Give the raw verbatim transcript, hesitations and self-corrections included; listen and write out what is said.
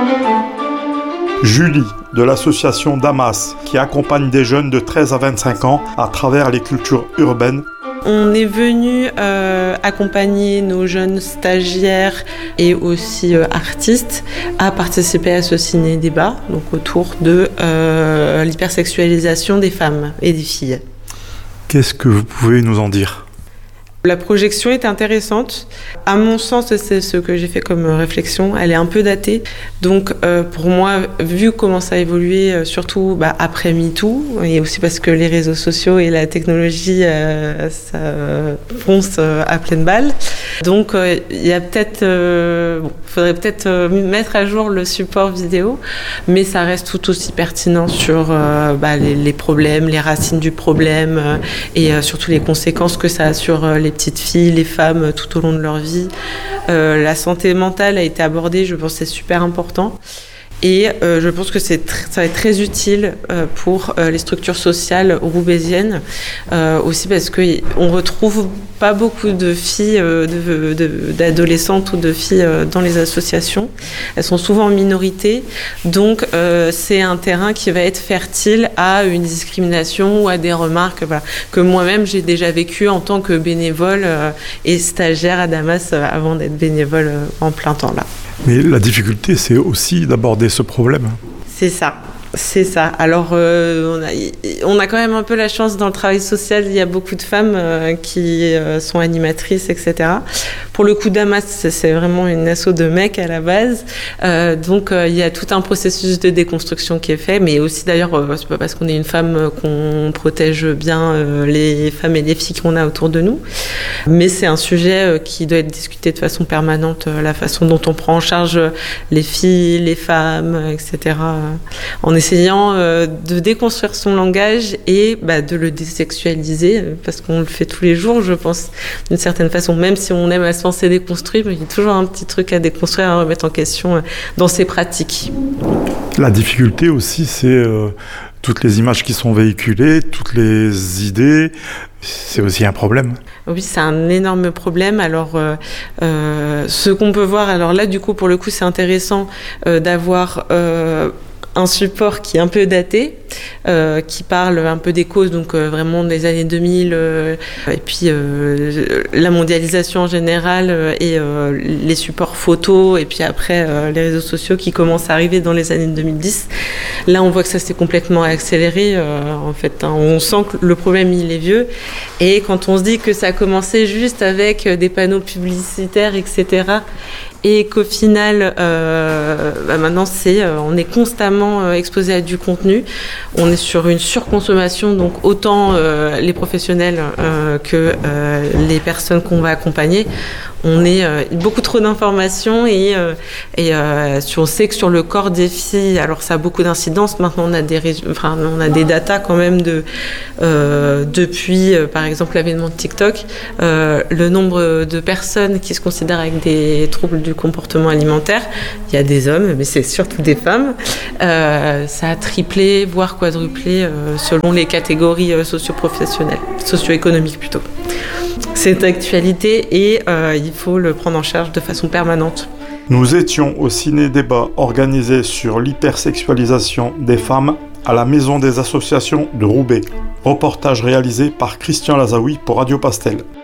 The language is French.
Julie, de l'association Damas, qui accompagne des jeunes de treize à vingt-cinq ans à travers les cultures urbaines. On est venu euh, accompagner nos jeunes stagiaires et aussi euh, artistes à participer à ce ciné-débat, donc autour de euh, l'hypersexualisation des femmes et des filles. Qu'est-ce que vous pouvez nous en dire ? La projection est intéressante. À mon sens, c'est ce que j'ai fait comme réflexion. Elle est un peu datée. Donc, euh, pour moi, vu comment ça a évolué, euh, surtout bah, après MeToo, et aussi parce que les réseaux sociaux et la technologie, euh, ça euh, fonce euh, à pleine balle. Donc, il euh, y a peut-être, euh, bon, faudrait peut-être euh, mettre à jour le support vidéo, mais ça reste tout aussi pertinent sur euh, bah, les, les problèmes, les racines du problème, euh, et euh, surtout les conséquences que ça a sur euh, les petites filles, les femmes tout au long de leur vie. Euh, la santé mentale a été abordée, je pense que c'est super important. Et euh, je pense que c'est tr- ça va être très utile euh, pour euh, les structures sociales roubaisiennes, euh, aussi parce qu'on retrouve pas beaucoup de filles, euh, de, de, d'adolescentes ou de filles euh, dans les associations. Elles sont souvent en minorité, donc euh, c'est un terrain qui va être fertile à une discrimination ou à des remarques voilà, que moi-même j'ai déjà vécu en tant que bénévole euh, et stagiaire à Damas euh, avant d'être bénévole euh, en plein temps là. Mais la difficulté, c'est aussi d'aborder ce problème. C'est ça, c'est ça. Alors, euh, on, a, on a quand même un peu la chance dans le travail social, il y a beaucoup de femmes euh, qui euh, sont animatrices, et cetera. Pour le coup, Damas, c'est vraiment une asso de mecs à la base. Euh, donc, euh, il y a tout un processus de déconstruction qui est fait, mais aussi d'ailleurs, euh, c'est pas parce qu'on est une femme qu'on protège bien euh, les femmes et les filles qu'on a autour de nous. Mais c'est un sujet euh, qui doit être discuté de façon permanente, euh, la façon dont on prend en charge les filles, les femmes, et cetera. Euh, en essayant euh, de déconstruire son langage et bah, de le désexualiser, euh, parce qu'on le fait tous les jours, je pense, d'une certaine façon. Même si on aime à se penser déconstruire, il y a toujours un petit truc à déconstruire, à remettre en question euh, dans ses pratiques. La difficulté aussi, c'est euh, toutes les images qui sont véhiculées, toutes les idées. C'est aussi un problème. Oui, c'est un énorme problème. Alors, euh, euh, ce qu'on peut voir, alors là, du coup, pour le coup, c'est intéressant euh, d'avoir euh, un support qui est un peu daté, euh, qui parle un peu des causes, donc euh, vraiment des années deux mille, euh, et puis euh, la mondialisation en général, euh, et euh, les supports photos, et puis après euh, les réseaux sociaux qui commencent à arriver dans les années deux mille dix. Là, on voit que ça s'est complètement accéléré, euh, en fait. Hein. On sent que le problème, il est vieux. Et quand on se dit que ça a commencé juste avec des panneaux publicitaires, et cetera, et qu'au final, euh, bah maintenant, c'est, euh, on est constamment euh, exposé à du contenu. On est sur une surconsommation, donc autant euh, les professionnels euh, que euh, les personnes qu'on va accompagner. On est euh, beaucoup trop d'informations et, euh, et euh, on sait que sur le corps des filles, alors ça a beaucoup d'incidences. Maintenant, on a des, enfin, on a des datas quand même de euh, depuis, euh, par exemple, l'avènement de TikTok, euh, le nombre de personnes qui se considèrent avec des troubles du comportement alimentaire. Il y a des hommes, mais c'est surtout des femmes. Euh, ça a triplé, voire quadruplé euh, selon les catégories euh, socio-professionnelles, socio-économiques plutôt. C'est d'actualité et euh, il faut le prendre en charge de façon permanente. Nous étions au ciné-débat organisé sur l'hypersexualisation des femmes à la Maison des associations de Roubaix. Reportage réalisé par Christian Lazaoui pour Radio Pastel.